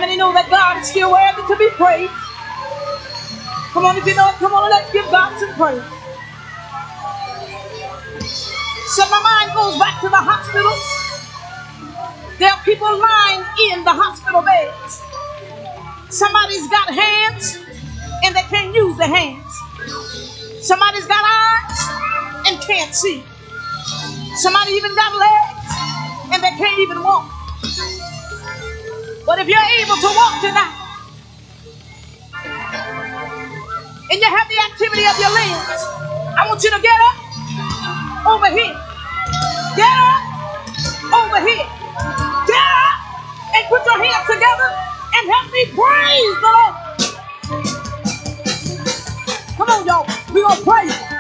many know that God is still worthy to be praised? Come on, if you know it, come on, let's give God some praise. So my mind goes back to the hospital. There are people lying in the hospital beds. Somebody's got hands and they can't use the hands. Somebody's got eyes and can't see. Somebody even got legs and they can't even walk. But if you're able to walk tonight and you have the activity of your limbs, I want you to get up over here. Get up over here. Get up and put your hands together and help me praise the Lord. Come on, y'all. We're going to praise Him.